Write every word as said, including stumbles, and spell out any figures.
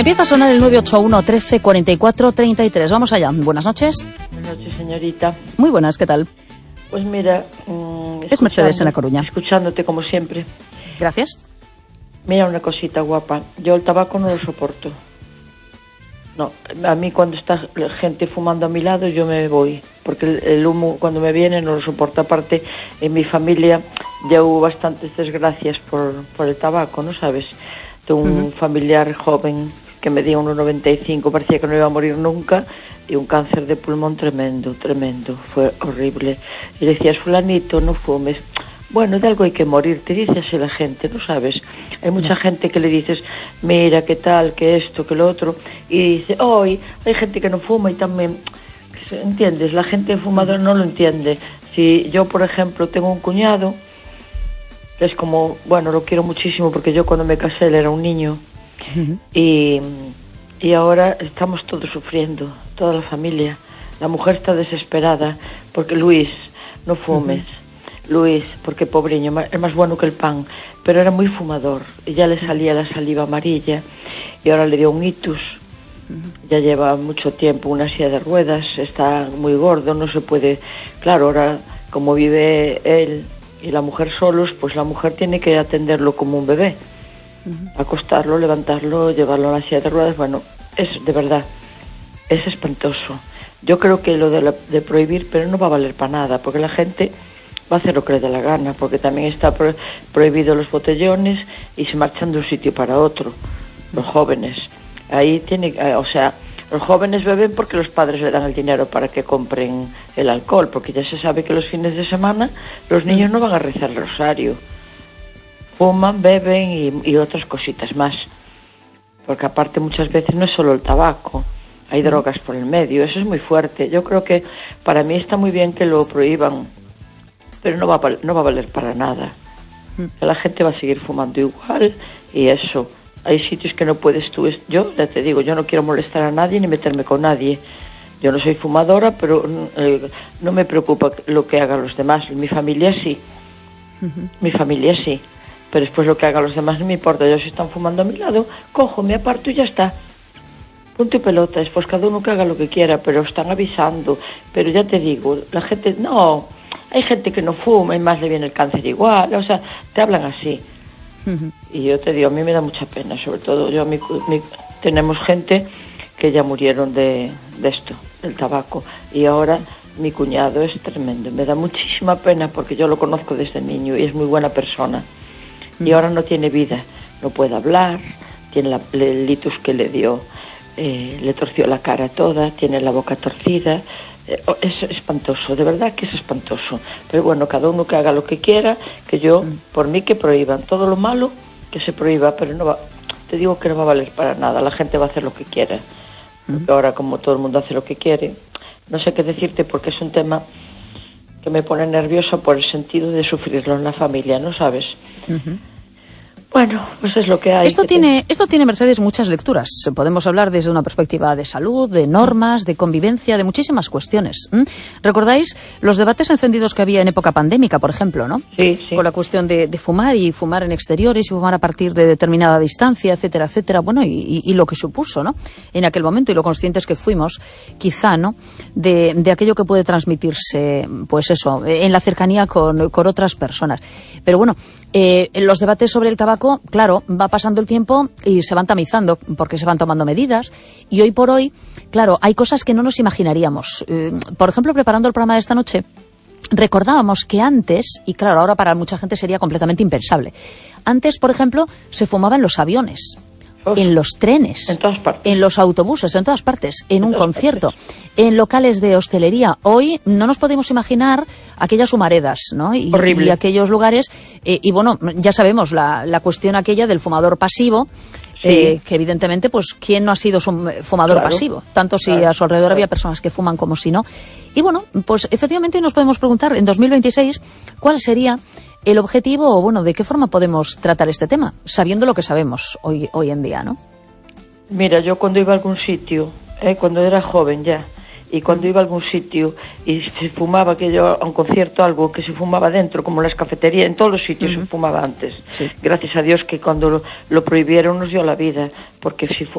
Empieza a sonar el nueve ocho uno, trece, cuarenta y cuatro, treinta y tres. Vamos allá. Buenas noches. Buenas noches, señorita. Muy buenas, ¿qué tal? Pues mira... Mmm, es Mercedes en La Coruña. Escuchándote como siempre. Gracias. Mira una cosita guapa. Yo el tabaco no lo soporto. No, a mí cuando está gente fumando a mi lado yo me voy, porque el, el humo cuando me viene no lo soporto. Aparte, en mi familia ya hubo bastantes desgracias por, por el tabaco, ¿no sabes? Tengo un uh-huh. familiar joven que medía uno noventa y cinco, parecía que no iba a morir nunca, y un cáncer de pulmón tremendo, tremendo, fue horrible. Y le decías, fulanito, no fumes. Bueno, de algo hay que morir, te dice así la gente, ¿no sabes? Hay mucha gente que le dices, mira, qué tal, qué esto, qué lo otro, y dice, hoy hay gente que no fuma y también, ¿entiendes? La gente fumadora no lo entiende. Si yo, por ejemplo, tengo un cuñado, que es como, bueno, lo quiero muchísimo porque yo cuando me casé él era un niño, uh-huh. y, y ahora estamos todos sufriendo, toda la familia. La mujer está desesperada porque, Luis, no fumes. Uh-huh. Luis, porque pobreño, es más bueno que el pan, pero era muy fumador y ya le salía la saliva amarilla y ahora le dio un ictus, uh-huh. ya lleva mucho tiempo una silla de ruedas, está muy gordo, no se puede, claro, ahora como vive él y la mujer solos, pues la mujer tiene que atenderlo como un bebé, uh-huh. acostarlo, levantarlo, llevarlo a la silla de ruedas. Bueno, es de verdad, es espantoso. Yo creo que lo de, la, de prohibir, pero no va a valer para nada, porque la gente va a hacer lo que le dé la gana, porque también está pro, prohibido los botellones y se marchan de un sitio para otro, los jóvenes. Ahí tiene, o sea, los jóvenes beben porque los padres le dan el dinero para que compren el alcohol, porque ya se sabe que los fines de semana los niños no van a rezar el rosario. Fuman, beben y, y otras cositas más. Porque aparte muchas veces no es solo el tabaco, hay drogas por el medio, eso es muy fuerte. Yo creo que para mí está muy bien que lo prohíban, pero no va a, no va a valer para nada. La gente va a seguir fumando igual y eso. Hay sitios que no puedes tú... Yo, ya te digo, yo no quiero molestar a nadie ni meterme con nadie. Yo no soy fumadora, pero eh, no me preocupa lo que hagan los demás. Mi familia sí. Uh-huh. Mi familia sí. Pero después lo que hagan los demás no me importa. Yo si están fumando a mi lado, cojo, me aparto y ya está. Punto y pelota. Después cada uno que haga lo que quiera, pero están avisando. Pero ya te digo, la gente... No... Hay gente que no fuma y más le viene el cáncer igual, o sea, te hablan así. Uh-huh. Y yo te digo, a mí me da mucha pena, sobre todo yo, mi, mi, tenemos gente que ya murieron de, de esto, del tabaco, y ahora mi cuñado es tremendo, me da muchísima pena porque yo lo conozco desde niño y es muy buena persona. Uh-huh. Y ahora no tiene vida, no puede hablar, tiene la, el litus que le dio, eh, le torció la cara toda, tiene la boca torcida. Es espantoso, de verdad que es espantoso. Pero bueno, cada uno que haga lo que quiera, que yo, por mí que prohíban todo lo malo, que se prohíba, pero no va, te digo que no va a valer para nada, la gente va a hacer lo que quiera. Porque ahora como todo el mundo hace lo que quiere, no sé qué decirte porque es un tema que me pone nerviosa por el sentido de sufrirlo en la familia, ¿no sabes? Uh-huh. Bueno, pues es lo que hay. Esto tiene, esto tiene, Mercedes, muchas lecturas. Podemos hablar desde una perspectiva de salud, de normas, de convivencia, de muchísimas cuestiones. ¿Mm? ¿Recordáis los debates encendidos que había en época pandémica, por ejemplo, no? Sí, sí. Con la cuestión de, de fumar y fumar en exteriores y fumar a partir de determinada distancia, etcétera, etcétera. Bueno, y, y, y lo que supuso, ¿no? En aquel momento y lo conscientes que fuimos, quizá, ¿no? De, de aquello que puede transmitirse, pues eso, en la cercanía con, con otras personas. Pero bueno, eh, los debates sobre el tabaco, claro, va pasando el tiempo y se van tamizando porque se van tomando medidas y hoy por hoy, claro, hay cosas que no nos imaginaríamos. Eh, por ejemplo, preparando el programa de esta noche, recordábamos que antes, y claro, ahora para mucha gente sería completamente impensable, antes, por ejemplo, se fumaba en los aviones, Uf, en los trenes, en todas partes, en los autobuses, en todas partes, en, en un concierto, partes. En locales de hostelería. Hoy no nos podemos imaginar aquellas humaredas, ¿no? Y, Horrible. Y aquellos lugares, eh, y bueno, ya sabemos la, la cuestión aquella del fumador pasivo, sí. eh, que evidentemente, pues, ¿quién no ha sido fumador claro. pasivo? Tanto si claro. a su alrededor claro. había personas que fuman como si no. Y bueno, pues efectivamente nos podemos preguntar en dos mil veintiséis cuál sería el objetivo o, bueno, de qué forma podemos tratar este tema, sabiendo lo que sabemos hoy, hoy en día, ¿no? Mira, yo cuando iba a algún sitio, eh, cuando era joven ya, y cuando iba a algún sitio y se fumaba, que yo a un concierto algo que se fumaba dentro, como las cafeterías, en todos los sitios uh-huh. se fumaba antes. Sí. Gracias a Dios que cuando lo, lo prohibieron nos dio la vida, porque si fu-